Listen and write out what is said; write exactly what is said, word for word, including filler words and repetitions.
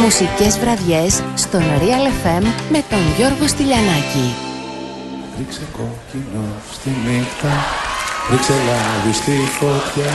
Μουσικές βραδιές στον Real εφ εμ με τον Γιώργο Στυλιανάκη. Ρίξε κόκκινο στη νύχτα, ρίξε λάδι στη φωτιά.